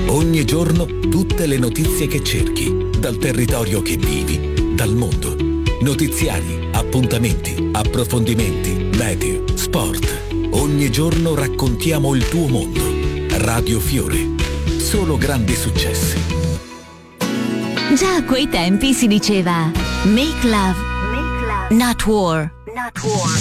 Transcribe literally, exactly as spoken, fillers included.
Ogni giorno tutte le notizie che cerchi, dal territorio che vivi, dal mondo. Notiziari, appuntamenti, approfondimenti, meteo, sport. Ogni giorno raccontiamo il tuo mondo. Radio Fiore. Solo grandi successi. Già a quei tempi si diceva Make love, Make love. Not war. Not war.